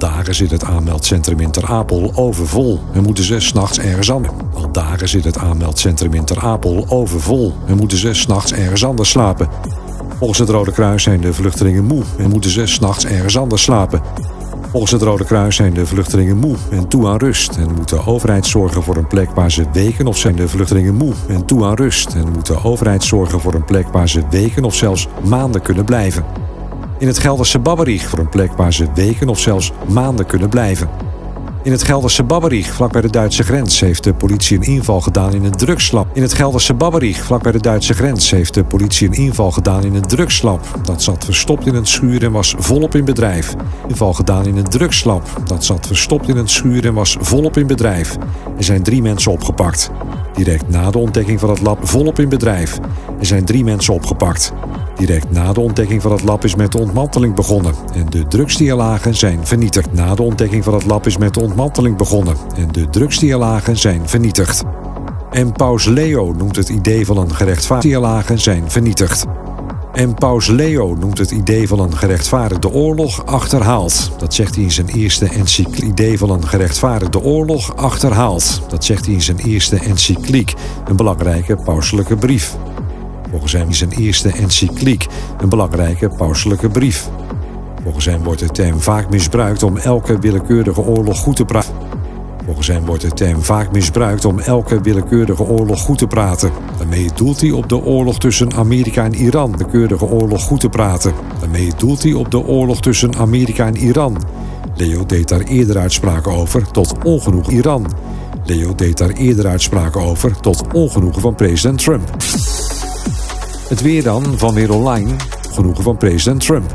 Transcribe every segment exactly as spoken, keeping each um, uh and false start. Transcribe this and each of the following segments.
dagen zit het aanmeldcentrum in Ter Apel overvol en moeten ze 's nachts ergens anders. Al dagen zit het aanmeldcentrum in Ter Apel overvol en moeten ze 's nachts ergens anders slapen. Volgens het Rode Kruis zijn de vluchtelingen moe en moeten ze 's nachts ergens anders slapen. Volgens het Rode Kruis zijn de vluchtelingen moe en toe aan rust en moet de overheid zorgen voor een plek waar ze weken of zijn de vluchtelingen moe en toe aan rust en moet de overheid zorgen voor een plek waar ze weken of zelfs maanden kunnen blijven. In het Gelderse Babberich voor een plek waar ze weken of zelfs maanden kunnen blijven. In het Gelderse Babberich, vlakbij de Duitse grens, heeft de politie een inval gedaan in een drugslab. In het Gelderse Babberich, vlakbij de Duitse grens, heeft de politie een inval gedaan in een drugslab. Dat zat verstopt in een schuur en was volop in bedrijf. Inval gedaan in een drugslab. Dat zat verstopt in een schuur en was volop in bedrijf. Er zijn drie mensen opgepakt. Direct na de ontdekking van het lab volop in bedrijf. Er zijn drie mensen opgepakt. Direct na de ontdekking van het lab is met de ontmanteling begonnen en de drugs die er lagen zijn vernietigd. Na de ontdekking van het lab is met de ontmanteling begonnen en de drugs die er lagen zijn vernietigd. En Paus Leo noemt het idee van een gerechtvaardigde lagen zijn vernietigd. En Paus Leo noemt het idee van een gerechtvaardigde oorlog achterhaald. Dat zegt hij in zijn eerste encycliek. Idee van een gerechtvaardigde oorlog achterhaald. Dat zegt hij in zijn eerste encycliek, een belangrijke pauselijke brief. Volgens hem is zijn eerste encycliek een belangrijke pauselijke brief. Volgens hem wordt de term vaak misbruikt om elke willekeurige oorlog goed te praten. Volgens hem wordt de term vaak misbruikt om elke willekeurige oorlog goed te praten. Daarmee doelt hij op de oorlog tussen Amerika en Iran. De willekeurige oorlog goed te praten. Daarmee doelt hij op de oorlog tussen Amerika en Iran. Leo deed daar eerder uitspraken over tot ongenoegen Iran. Leo deed daar eerder uitspraken over tot ongenoegen van president Trump. Het weer dan van Weer Online, genoegen van president Trump.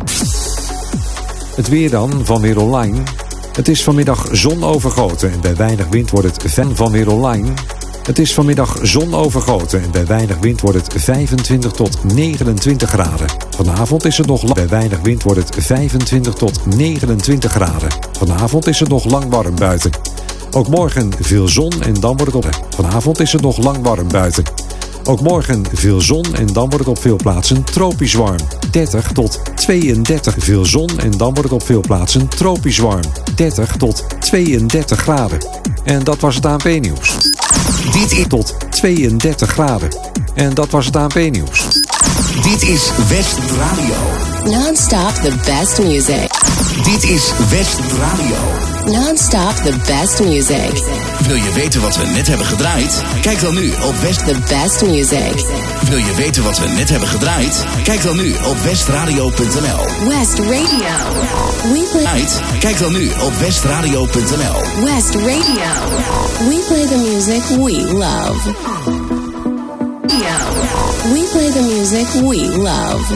Het weer dan van Weer Online. Het is vanmiddag zonovergoten en bij weinig wind wordt het fan van Weer Online. Het is vanmiddag zonovergoten en bij weinig wind wordt het vijfentwintig tot negenentwintig graden. Vanavond is het nog lang. Bij weinig wind wordt het vijfentwintig tot negenentwintig graden. Vanavond is het nog lang warm buiten. Ook morgen veel zon en dan wordt het op. Vanavond is het nog lang warm buiten. Ook morgen veel zon en dan wordt het op veel plaatsen tropisch warm. dertig tot tweeëndertig. Veel zon en dan wordt het op veel plaatsen tropisch warm. dertig tot tweeëndertig graden. En dat was het A N P-nieuws. Dit is tot tweeëndertig graden. En dat was het A N P-nieuws. Dit is West Radio. Non-stop the best music. Dit is West Radio. Non-stop the best music. Wil je weten wat we net hebben gedraaid? Kijk dan nu op West... The best music. Wil je weten wat we net hebben gedraaid? Kijk dan nu op westradio punt n l. West Radio. We play... Kijk dan nu op westradio punt n l. West Radio. We play the music we love. We play the music we love.